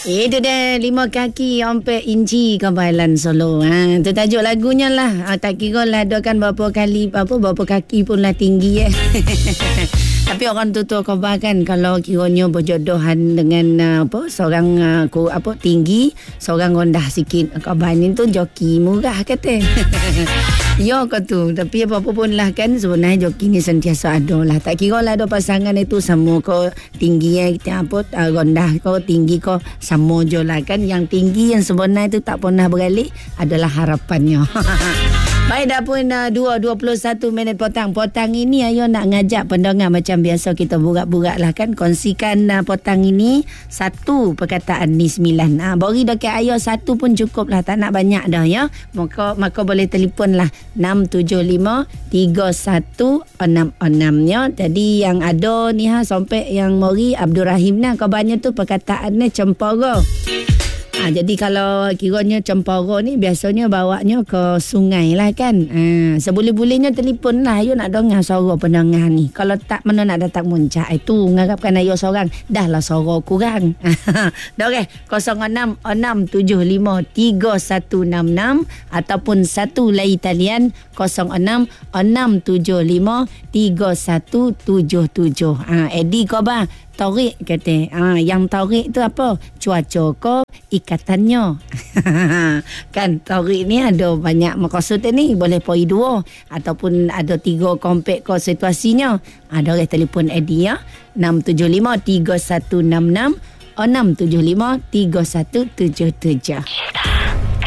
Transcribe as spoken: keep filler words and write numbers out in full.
Itu dah lima kaki empat inci kabalan Solo. Ha, tu tajuk lagunya lah. Ha, tak kira lah doakan berapa kali apa berapa kaki pun lah tinggi eh. Tapi orang tutur khabar kan kalau kiranya berjodohan dengan uh, apa seorang uh, ku, apa tinggi, seorang rendah sikit. Khabar ni tu joki murah kata. Ya kau tu. Tapi apa-apa pun lah kan sebenarnya joki ni sentiasa ada lah. Tak kira lah ada pasangan itu sama kau tinggi yang kita apa uh, rendah kau tinggi kau sama je lah kan. Yang tinggi yang sebenarnya itu tak pernah beralih adalah harapannya. Baik, dah pun uh, dua puluh satu minit potang. Potang ini ayo nak ngajak pendengar macam biasa kita burak-burak lah kan. Kongsikan uh, potang ini satu perkataan ni sembilan. Ah, bagi dekat ayo satu pun cukup lah. Tak nak banyak dah ya. Maka, maka boleh telefon lah enam tujuh lima tiga satu enam enam ya. Jadi yang ada ni ha sampai yang Mori Abdul Rahim nah kabarnya tu perkataannya cempara. Ha, jadi kalau kiranya cempara ni biasanya bawanya ke sungai lah kan. Ha, seboleh-bolehnya telefon lah. Ayo nak dengar suara pendengar ni. Kalau tak mana nak datang muncak. Itu ngarapkan ayo seorang. Dah lah suara kurang. Dah okey. kosong enam enam tujuh lima tiga satu enam enam ataupun satu lain talian kosong enam enam tujuh lima tiga satu tujuh tujuh. Ha, Eddie khabar. Tarik kata. Ha, yang tarik tu apa? Cuaca ke ikatannya. Kan tarik ni ada banyak maksud ni. Boleh poi dua. Ataupun ada tiga kompak ke situasinya. Ada orang telefon Eddie ya. enam tujuh lima tiga satu enam enam enam tujuh lima tiga satu tujuh tujuh.